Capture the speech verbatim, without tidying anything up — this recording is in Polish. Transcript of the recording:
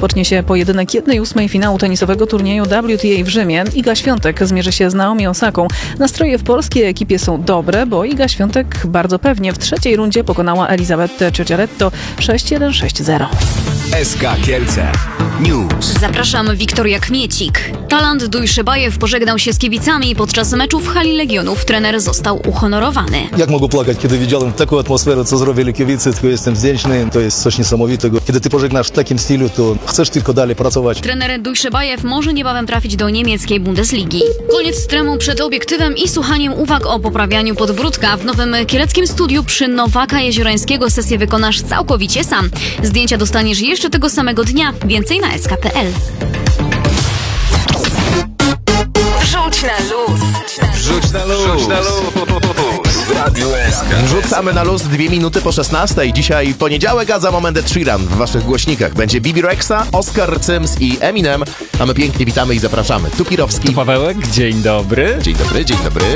rozpocznie się pojedynek jednej ósmej finału tenisowego turnieju W T A w Rzymie. Iga Świątek zmierzy się z Naomi Osaką. Nastroje w polskiej ekipie są dobre, bo Iga Świątek bardzo pewnie w trzeciej rundzie pokonała Elizabetę Ciociaretto sześć jeden sześć zero. S K Kielce News. Zapraszam, Wiktoria Kmiecik. Talant Dujszebajew pożegnał się z kibicami podczas meczu w hali Legionów. Trener został uhonorowany. Jak mogę płakać, kiedy widziałem taką atmosferę, co zrobili kibice, tylko jestem wdzięczny. To jest coś niesamowitego. Kiedy ty pożegnasz w takim stylu, to chcesz tylko dalej pracować. Trener Dujszebajew może niebawem trafić do niemieckiej Bundesligi. Koniec streamu przed obiektywem i słuchaniem uwag o poprawianiu podbródka. W nowym kieleckim studiu przy Nowaka Jeziorańskiego sesję wykonasz całkowicie sam. Zdjęcia dostaniesz jeszcze tego samego dnia. Więcej na s k kropka p l. Wrzuć na luz. Wrzuć na luz. Wrzuć na luz. W Radiu S K. Wrzucamy na luz dwie minuty po szesnastej. Dzisiaj poniedziałek, a za moment Ed Sheeran w waszych głośnikach. Będzie Bibi Rexha, Oscar Sims i Eminem. A my pięknie witamy i zapraszamy. Tu Pirowski. Tu Pawełek, dzień dobry. Dzień dobry, dzień dobry.